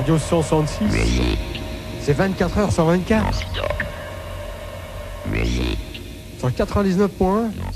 Radio 166. C'est 24 heures sur 24. Sur 99.1.